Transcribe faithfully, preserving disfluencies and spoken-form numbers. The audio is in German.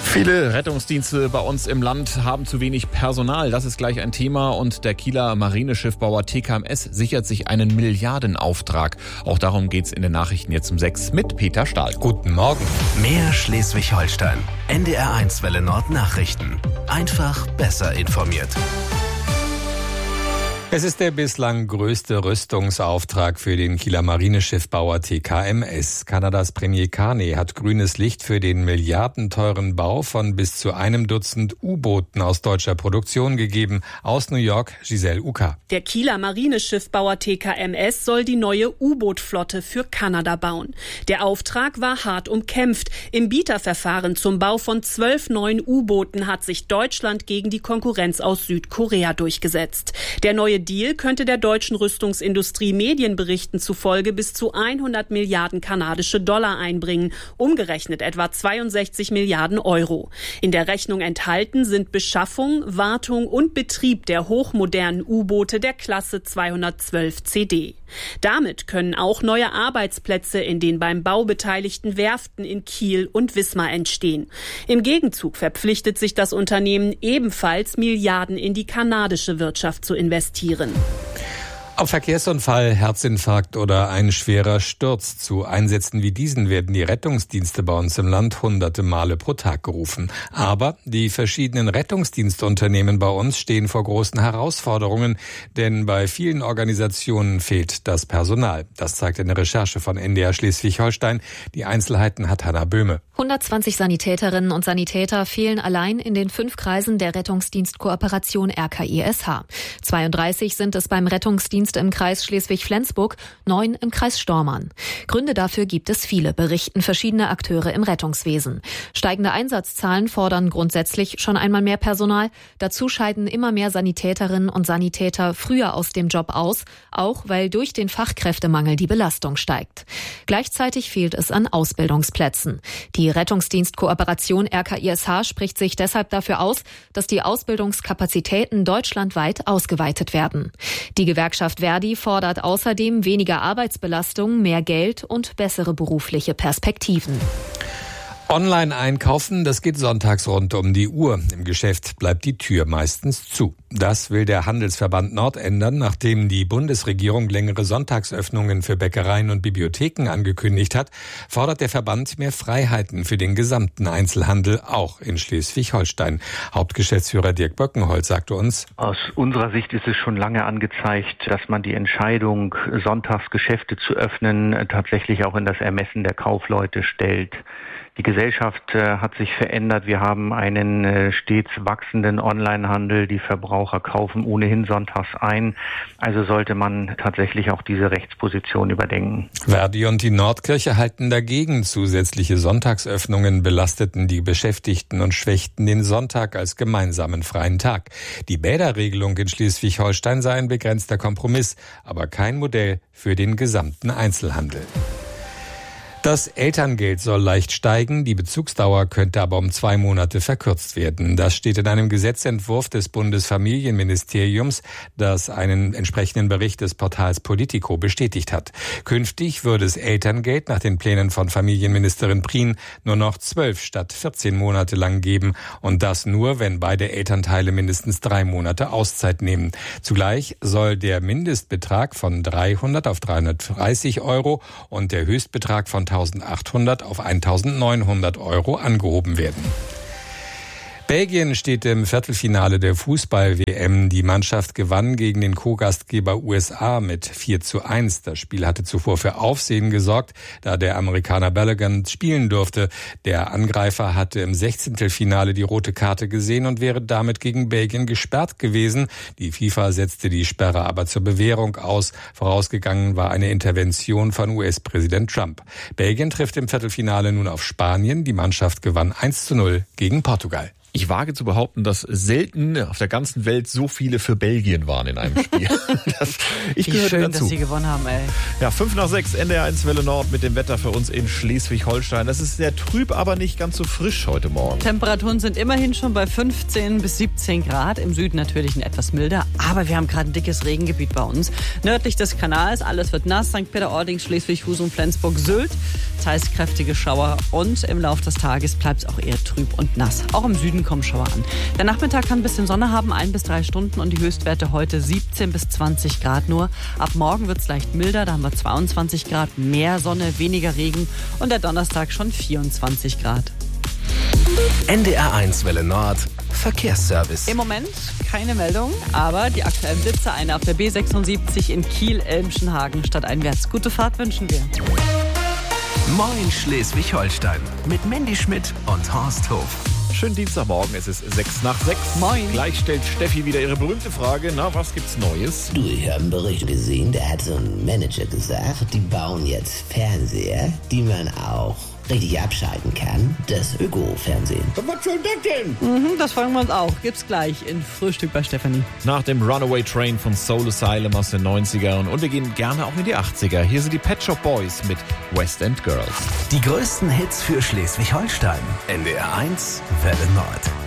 Viele Rettungsdienste bei uns im Land haben zu wenig Personal. Das ist gleich ein Thema. Und der Kieler Marineschiffbauer T K M S sichert sich einen Milliardenauftrag. Auch darum geht's in den Nachrichten jetzt um sechs mit Peter Stahl. Guten Morgen. Mehr Schleswig-Holstein. N D R eins Welle Nord Nachrichten. Einfach besser informiert. Es ist der bislang größte Rüstungsauftrag für den Kieler Marineschiffbauer T K M S. Kanadas Premier Carney hat grünes Licht für den milliardenteuren Bau von bis zu einem Dutzend U-Booten aus deutscher Produktion gegeben. Aus New York, Giselle Uka. Der Kieler Marineschiffbauer T K M S soll die neue U-Boot-Flotte für Kanada bauen. Der Auftrag war hart umkämpft. Im Bieterverfahren zum Bau von zwölf neuen U-Booten hat sich Deutschland gegen die Konkurrenz aus Südkorea durchgesetzt. Der neue Deal könnte der deutschen Rüstungsindustrie Medienberichten zufolge bis zu hundert Milliarden kanadische Dollar einbringen, umgerechnet etwa zweiundsechzig Milliarden Euro. In der Rechnung enthalten sind Beschaffung, Wartung und Betrieb der hochmodernen U-Boote der Klasse zweihundertzwölf C D. Damit können auch neue Arbeitsplätze in den beim Bau beteiligten Werften in Kiel und Wismar entstehen. Im Gegenzug verpflichtet sich das Unternehmen ebenfalls, Milliarden in die kanadische Wirtschaft zu investieren. Auf Verkehrsunfall, Herzinfarkt oder ein schwerer Sturz. Zu Einsätzen wie diesen werden die Rettungsdienste bei uns im Land hunderte Male pro Tag gerufen. Aber die verschiedenen Rettungsdienstunternehmen bei uns stehen vor großen Herausforderungen, denn bei vielen Organisationen fehlt das Personal. Das zeigt eine Recherche von N D R Schleswig-Holstein. Die Einzelheiten hat Hanna Böhme. hundertzwanzig Sanitäterinnen und Sanitäter fehlen allein in den fünf Kreisen der Rettungsdienstkooperation R K I S H. zweiunddreißig sind es beim Rettungsdienst im Kreis Schleswig-Flensburg, neun im Kreis Stormarn. Gründe dafür gibt es viele, berichten verschiedene Akteure im Rettungswesen. Steigende Einsatzzahlen fordern grundsätzlich schon einmal mehr Personal. Dazu scheiden immer mehr Sanitäterinnen und Sanitäter früher aus dem Job aus, auch weil durch den Fachkräftemangel die Belastung steigt. Gleichzeitig fehlt es an Ausbildungsplätzen. Die Rettungsdienstkooperation R K I S H spricht sich deshalb dafür aus, dass die Ausbildungskapazitäten deutschlandweit ausgeweitet werden. Die Gewerkschaft Verdi fordert außerdem weniger Arbeitsbelastung, mehr Geld und bessere berufliche Perspektiven. Online einkaufen, das geht sonntags rund um die Uhr. Im Geschäft bleibt die Tür meistens zu. Das will der Handelsverband Nord ändern, nachdem die Bundesregierung längere Sonntagsöffnungen für Bäckereien und Bibliotheken angekündigt hat, fordert der Verband mehr Freiheiten für den gesamten Einzelhandel, auch in Schleswig-Holstein. Hauptgeschäftsführer Dirk Böckenholz sagte uns: Aus unserer Sicht ist es schon lange angezeigt, dass man die Entscheidung, sonntags Geschäfte zu öffnen, tatsächlich auch in das Ermessen der Kaufleute stellt. Die Gesellschaft äh, hat sich verändert. Wir haben einen äh, stets wachsenden Onlinehandel. Die Verbraucher kaufen ohnehin sonntags ein. Also sollte man tatsächlich auch diese Rechtsposition überdenken. Verdi und die Nordkirche halten dagegen. Zusätzliche Sonntagsöffnungen belasteten die Beschäftigten und schwächten den Sonntag als gemeinsamen freien Tag. Die Bäderregelung in Schleswig-Holstein sei ein begrenzter Kompromiss, aber kein Modell für den gesamten Einzelhandel. Das Elterngeld soll leicht steigen, die Bezugsdauer könnte aber um zwei Monate verkürzt werden. Das steht in einem Gesetzentwurf des Bundesfamilienministeriums, das einen entsprechenden Bericht des Portals Politico bestätigt hat. Künftig würde es Elterngeld nach den Plänen von Familienministerin Prien nur noch zwölf statt vierzehn Monate lang geben, und das nur, wenn beide Elternteile mindestens drei Monate Auszeit nehmen. Zugleich soll der Mindestbetrag von dreihundert auf dreihundertdreißig Euro und der Höchstbetrag von eintausendachthundert auf eintausendneunhundert Euro angehoben werden. Belgien steht im Viertelfinale der Fußball-W M. Die Mannschaft gewann gegen den Co-Gastgeber U S A mit vier zu eins. Das Spiel hatte zuvor für Aufsehen gesorgt, da der Amerikaner Balogun spielen durfte. Der Angreifer hatte im Sechzehntelfinale die rote Karte gesehen und wäre damit gegen Belgien gesperrt gewesen. Die FIFA setzte die Sperre aber zur Bewährung aus. Vorausgegangen war eine Intervention von U S-Präsident Trump. Belgien trifft im Viertelfinale nun auf Spanien. Die Mannschaft gewann eins zu null gegen Portugal. Ich wage zu behaupten, dass selten auf der ganzen Welt so viele für Belgien waren in einem Spiel. das, ich Wie gehörte schön, dazu. dass sie gewonnen haben, ey. Ja, fünf nach sechs, N D R eins Welle Nord mit dem Wetter für uns in Schleswig-Holstein. Das ist sehr trüb, aber nicht ganz so frisch heute Morgen. Temperaturen sind immerhin schon bei fünfzehn bis siebzehn Grad. Im Süden natürlich ein etwas milder. Aber wir haben gerade ein dickes Regengebiet bei uns. Nördlich des Kanals, alles wird nass. Sankt Peter-Ording, Schleswig, Husum, Flensburg, Sylt. Teils kräftige Schauer. Und im Laufe des Tages bleibt es auch eher trüb und nass. Auch im Süden kommen Schauer an. Der Nachmittag kann ein bisschen Sonne haben, ein bis drei Stunden. Und die Höchstwerte heute siebzehn bis zwanzig Grad nur. Ab morgen wird es leicht milder. Da haben wir zweiundzwanzig Grad, mehr Sonne, weniger Regen. Und der Donnerstag schon vierundzwanzig Grad. N D R eins Welle Nord Verkehrsservice. Im Moment keine Meldung, aber die aktuellen Blitze, eine auf der B sechsundsiebzig in Kiel-Elmschenhagen stadteinwärts. Gute Fahrt wünschen wir. Moin Schleswig-Holstein mit Mandy Schmidt und Horst Hof. Schönen Dienstagmorgen, es ist sechs nach sechs. Moin. Gleich stellt Steffi wieder ihre berühmte Frage. Na, was gibt's Neues? Du, ich habe einen Bericht gesehen, da hat so ein Manager gesagt, die bauen jetzt Fernseher, die man auch richtig abschalten kann. Das Öko-Fernsehen. Was soll das denn? Mhm, das fragen wir uns auch. Gibt's gleich in Frühstück bei Stefanie. Nach dem Runaway Train von Soul Asylum aus den neunzigern. Und wir gehen gerne auch in die achtziger. Hier sind die Pet Shop Boys mit West End Girls. Die größten Hits für Schleswig-Holstein. N D R eins Welle Nord.